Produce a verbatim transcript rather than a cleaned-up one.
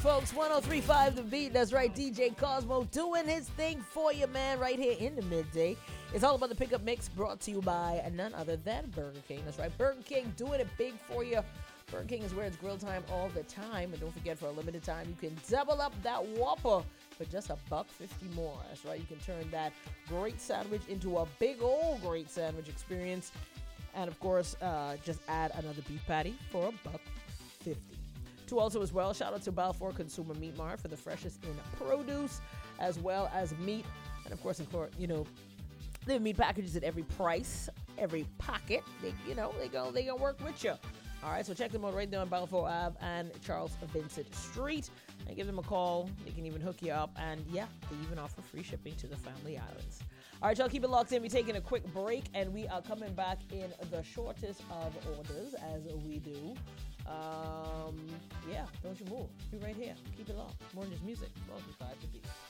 folks. one oh three point five The Beat. That's right, D J Cosmo doing his thing for you, man, right here in the midday. It's all about the pickup mix, brought to you by none other than Burger King. That's right, Burger King doing it big for you. Burger King is where it's grill time all the time. And don't forget, for a limited time, you can double up that Whopper for just a buck fifty more. That's right, you can turn that great sandwich into a big old great sandwich experience. And of course, uh, just add another beef patty for a buck fifty. To also as well, shout out to Balfour Consumer Meat Mart for the freshest in produce as well as meat. And of course, you know, they have meat packages at every price, every pocket. They, you know, they go, they gonna work with you. All right, so check them out right there on Balfour Ave and Charles Vincent Street, and give them a call. They can even hook you up, and yeah, they even offer free shipping to the Family Islands. All right, y'all, keep it locked in. We're taking a quick break, and we are coming back in the shortest of orders, as we do. Um, yeah, don't you move. Be right here. Keep it locked. More than just music. one oh three point five The Beat.